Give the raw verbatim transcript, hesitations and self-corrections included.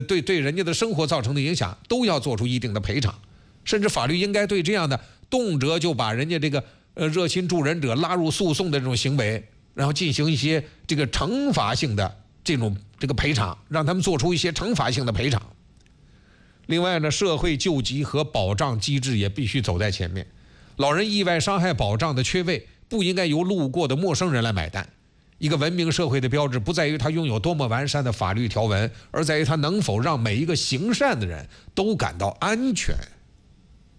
对对人家的生活造成的影响，都要做出一定的赔偿，甚至法律应该对这样的动辄就把人家这个呃热心助人者拉入诉讼的这种行为，然后进行一些这个惩罚性的这种这个赔偿，让他们做出一些惩罚性的赔偿。另外呢，社会救济和保障机制也必须走在前面。老人意外伤害保障的缺位，不应该由路过的陌生人来买单。一个文明社会的标志，不在于它拥有多么完善的法律条文，而在于它能否让每一个行善的人都感到安全。